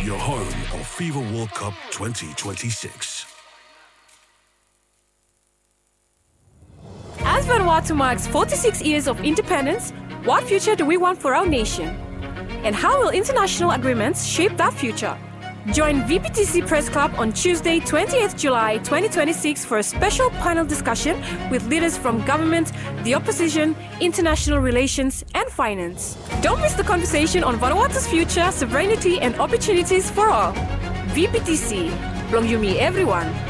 your home of FIFA World Cup 2026. As Vanuatu marks 46 years of independence, what future do we want for our nation? And how will international agreements shape that future? Join VPTC Press Club on Tuesday, 28th July 2026 for a special panel discussion with leaders from government, the opposition, international relations and finance. Don't miss the conversation on Vanuatu's future, sovereignty and opportunities for all. VPTC, Blong Yumi everyone.